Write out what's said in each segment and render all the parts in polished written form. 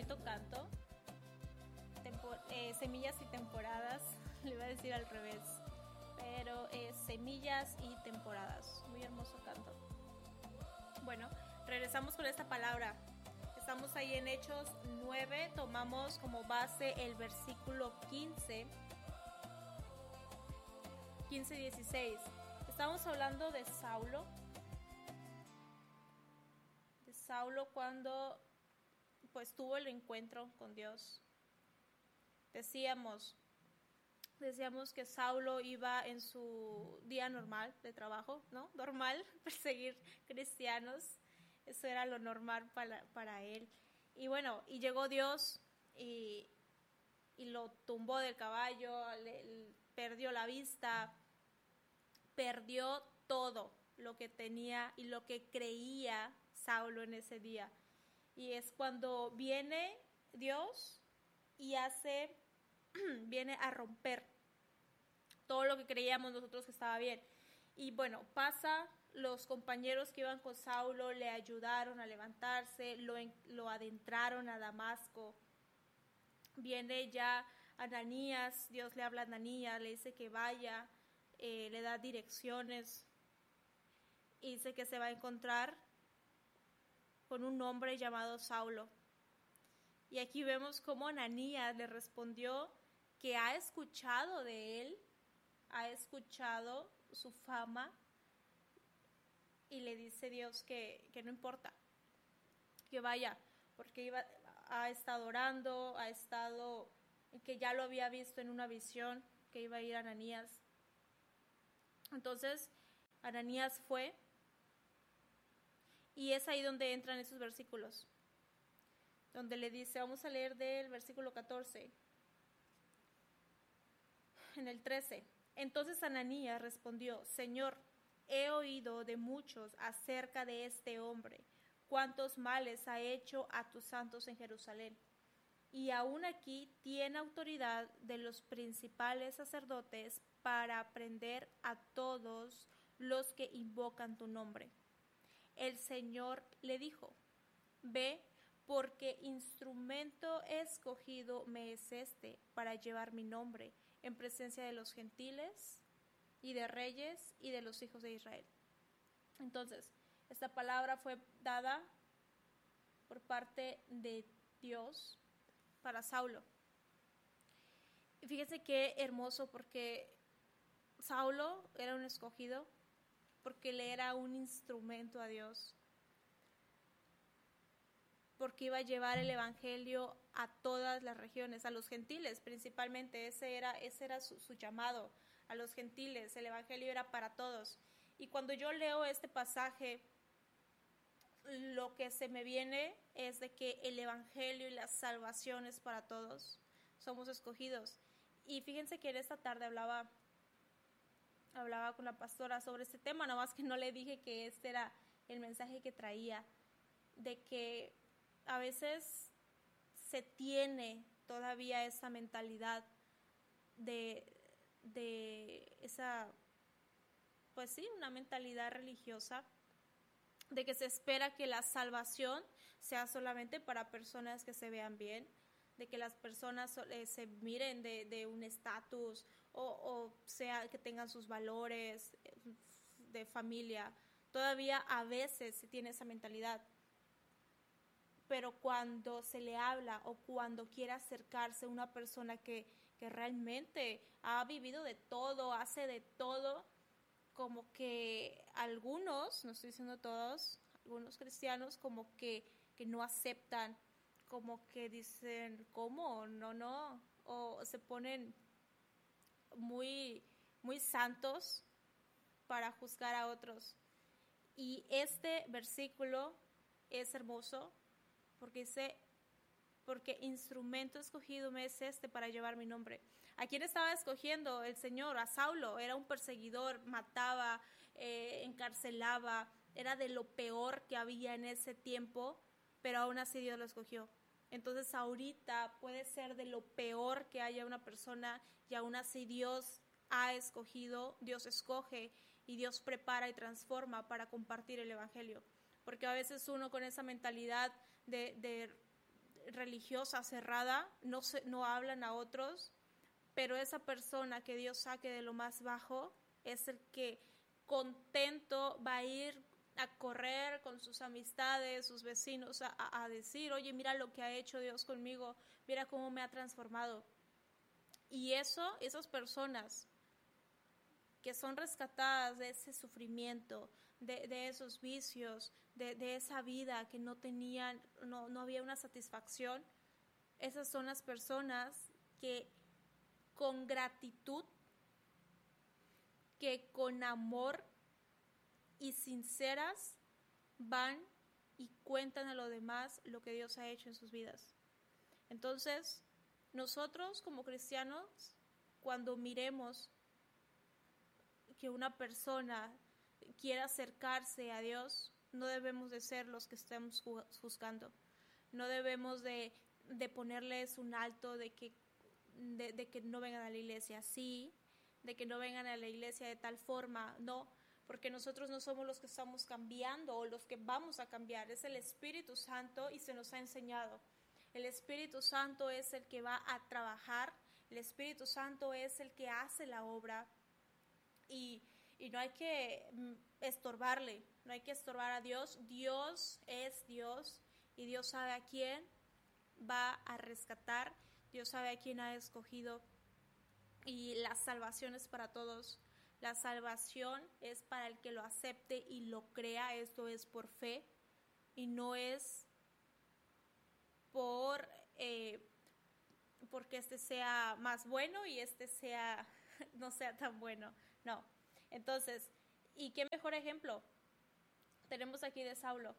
bonito canto. Semillas y temporadas, le iba a decir al revés, pero semillas y temporadas. Muy hermoso canto. Bueno, regresamos con esta palabra. Estamos ahí en Hechos 9, tomamos como base el versículo 15-16. Estamos hablando de Saulo. De Saulo cuando pues tuvo el encuentro con Dios. Decíamos que Saulo iba en su día normal de trabajo, ¿no? Normal, perseguir cristianos. Eso era lo normal para él. Y bueno, y llegó Dios y lo tumbó del caballo, perdió la vista, perdió todo lo que tenía y lo que creía Saulo en ese día. Y es cuando viene Dios y viene a romper todo lo que creíamos nosotros que estaba bien. Y bueno, los compañeros que iban con Saulo le ayudaron a levantarse, lo adentraron a Damasco. Viene ya Ananías, Dios le habla a Ananías, le dice que vaya, le da direcciones y dice que se va a encontrar con un hombre llamado Saulo. Y aquí vemos cómo Ananías le respondió que ha escuchado de él, ha escuchado su fama, y le dice Dios que no importa, que vaya, porque ha estado orando, que ya lo había visto en una visión, que iba a ir a Ananías. Entonces, Ananías fue, y es ahí donde entran esos versículos, donde le dice, vamos a leer del versículo 14, en el 13. Entonces Ananías respondió, Señor, he oído de muchos acerca de este hombre, cuántos males ha hecho a tus santos en Jerusalén. Y aún aquí tiene autoridad de los principales sacerdotes para prender a todos los que invocan tu nombre. El Señor le dijo, ve, porque instrumento escogido me es este para llevar mi nombre en presencia de los gentiles y de reyes y de los hijos de Israel. Entonces, esta palabra fue dada por parte de Dios para Saulo. Y fíjense qué hermoso, porque Saulo era un escogido, porque le era un instrumento a Dios, porque iba a llevar el evangelio a todas las regiones, a los gentiles principalmente. Ese era su llamado, a los gentiles. El evangelio era para todos. Y cuando yo leo este pasaje, lo que se me viene es de que el evangelio y la salvación es para todos. Somos escogidos. Y fíjense que en esta tarde hablaba con la pastora sobre este tema, nada más que no le dije que este era el mensaje que traía, de que a veces se tiene todavía esa mentalidad de esa, pues sí, una mentalidad religiosa, de que se espera que la salvación sea solamente para personas que se vean bien, de que las personas se miren de un estatus o sea que tengan sus valores de familia. Todavía a veces se tiene esa mentalidad. Pero cuando se le habla o cuando quiere acercarse a una persona que realmente ha vivido de todo, hace de todo, como que algunos, no estoy diciendo todos, algunos cristianos como que no aceptan, como que dicen, ¿cómo? No, o se ponen muy, muy santos para juzgar a otros. Y este versículo es hermoso, porque dice, porque instrumento escogido me es este para llevar mi nombre. ¿A quién estaba escogiendo el Señor? A Saulo. Era un perseguidor, mataba, encarcelaba, era de lo peor que había en ese tiempo, pero aún así Dios lo escogió. Entonces ahorita puede ser de lo peor que haya una persona y aún así Dios ha escogido, Dios escoge y Dios prepara y transforma para compartir el evangelio. Porque a veces uno con esa mentalidad de religiosa, cerrada, no hablan a otros, pero esa persona que Dios saque de lo más bajo es el que contento va a ir a correr con sus amistades, sus vecinos, a decir, oye, mira lo que ha hecho Dios conmigo, mira cómo me ha transformado. Y esas personas que son rescatadas de ese sufrimiento, de esos vicios, de esa vida que no tenían, no había una satisfacción, esas son las personas que con gratitud, que con amor y sinceras van y cuentan a los demás lo que Dios ha hecho en sus vidas. Entonces, nosotros como cristianos, cuando miremos que una persona quiera acercarse a Dios, no debemos de ser los que estemos juzgando. No debemos de ponerles un alto de que no vengan a la iglesia así, de que no vengan a la iglesia de tal forma, no, porque nosotros no somos los que estamos cambiando o los que vamos a cambiar, es el Espíritu Santo y se nos ha enseñado. El Espíritu Santo es el que va a trabajar, el Espíritu Santo es el que hace la obra y no hay que estorbarle, no hay que estorbar a Dios. Dios es Dios y Dios sabe a quién va a rescatar, Dios sabe a quién ha escogido y la salvación es para todos. La salvación es para el que lo acepte y lo crea, esto es por fe y no es porque este sea más bueno y este sea no sea tan bueno, no. Entonces, ¿y qué mejor ejemplo tenemos aquí de Saulo?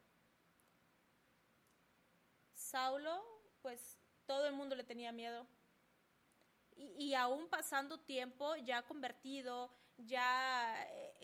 Saulo, pues todo el mundo le tenía miedo y aún pasando tiempo, ya convertido, ya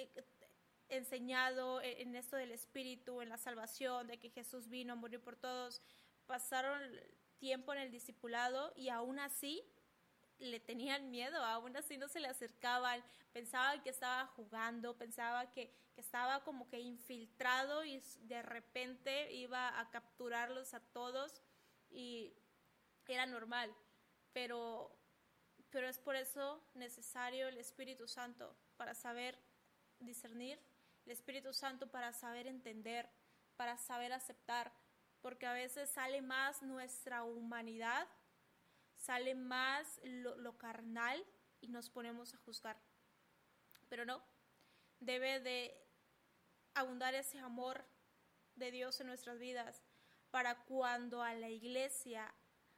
enseñado en esto del Espíritu, en la salvación, de que Jesús vino a morir por todos, pasaron tiempo en el discipulado y aún así le tenían miedo, aún así no se le acercaban, pensaban que estaba jugando, pensaba que estaba como que infiltrado y de repente iba a capturarlos a todos y era normal, pero es por eso necesario el Espíritu Santo para saber discernir, el Espíritu Santo para saber entender, para saber aceptar, porque a veces sale más nuestra humanidad, sale más lo carnal y nos ponemos a juzgar. Pero no, debe de abundar ese amor de Dios en nuestras vidas para cuando a la iglesia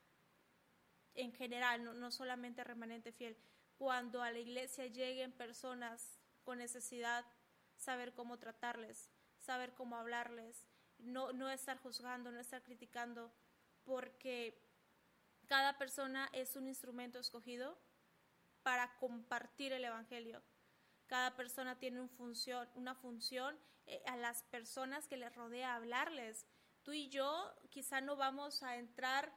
en general, no solamente remanente fiel, cuando a la iglesia lleguen personas con necesidad, saber cómo tratarles, saber cómo hablarles, no estar juzgando, no estar criticando, porque cada persona es un instrumento escogido para compartir el evangelio. Cada persona tiene una función a las personas que les rodea hablarles. Tú y yo quizá no vamos a entrar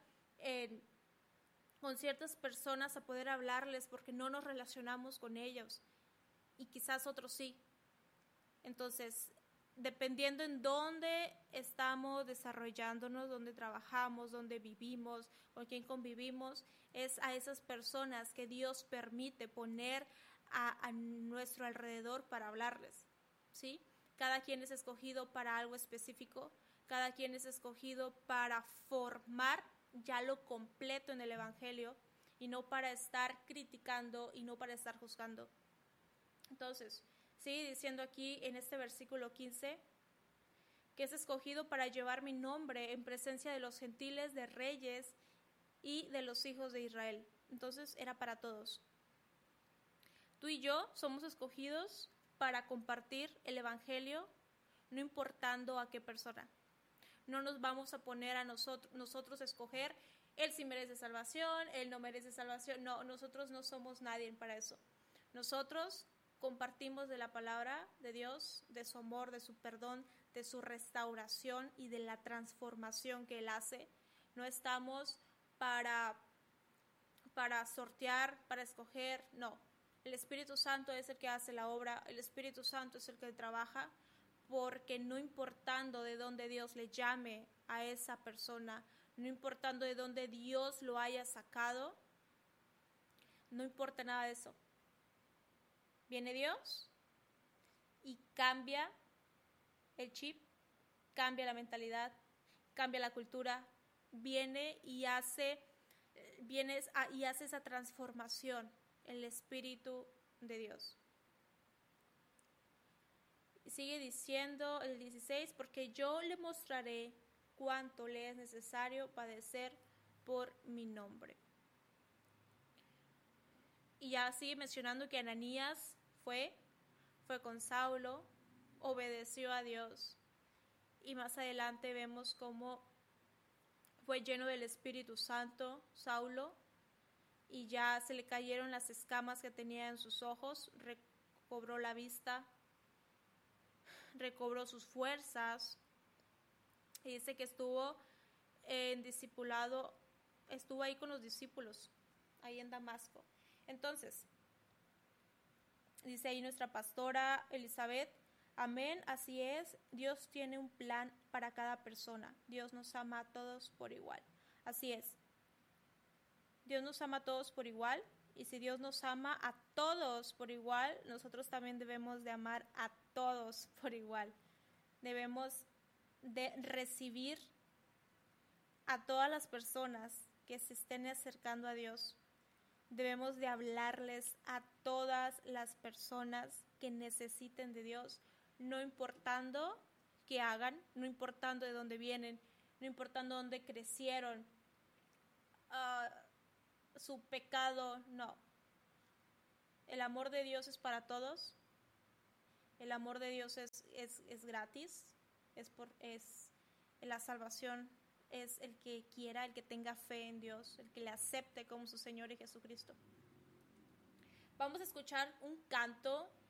con ciertas personas a poder hablarles porque no nos relacionamos con ellos y quizás otros sí. Entonces, dependiendo en dónde estamos desarrollándonos, dónde trabajamos, dónde vivimos, con quién convivimos, es a esas personas que Dios permite poner a nuestro alrededor para hablarles, ¿sí? Cada quien es escogido para algo específico, cada quien es escogido para formar ya lo completo en el evangelio y no para estar criticando y no para estar juzgando. Entonces, sigue diciendo aquí en este versículo 15 que es escogido para llevar mi nombre en presencia de los gentiles, de reyes y de los hijos de Israel. Entonces era para todos. Tú y yo somos escogidos para compartir el evangelio, no importando a qué persona. No nos vamos a poner a nosotros a escoger, él sí merece salvación, él no merece salvación. No, nosotros no somos nadie para eso. Nosotros compartimos de la palabra de Dios, de su amor, de su perdón, de su restauración y de la transformación que Él hace. No estamos para sortear, para escoger, no. El Espíritu Santo es el que hace la obra, el Espíritu Santo es el que trabaja, porque no importando de dónde Dios le llame a esa persona, no importando de dónde Dios lo haya sacado, no importa nada de eso. Viene Dios y cambia el chip, cambia la mentalidad, cambia la cultura, viene y hace esa transformación, el Espíritu de Dios. Y sigue diciendo el 16, porque yo le mostraré cuánto le es necesario padecer por mi nombre. Y ya sigue mencionando que Ananías fue con Saulo, obedeció a Dios. Y más adelante vemos cómo fue lleno del Espíritu Santo Saulo, y ya se le cayeron las escamas que tenía en sus ojos, recobró la vista, recobró sus fuerzas, y dice que estuvo en discipulado, estuvo ahí con los discípulos, ahí en Damasco. Entonces, dice ahí nuestra pastora Elizabeth, amén, así es, Dios tiene un plan para cada persona, Dios nos ama a todos por igual, así es, Dios nos ama a todos por igual, y si Dios nos ama a todos por igual, nosotros también debemos de amar a todos por igual, debemos de recibir a todas las personas que se estén acercando a Dios. Debemos de hablarles a todas las personas que necesiten de Dios, no importando qué hagan, no importando de dónde vienen, no importando dónde crecieron, su pecado, no. El amor de Dios es para todos, el amor de Dios es gratis, la salvación es el que quiera, el que tenga fe en Dios, el que le acepte como su Señor y Jesucristo. Vamos a escuchar un canto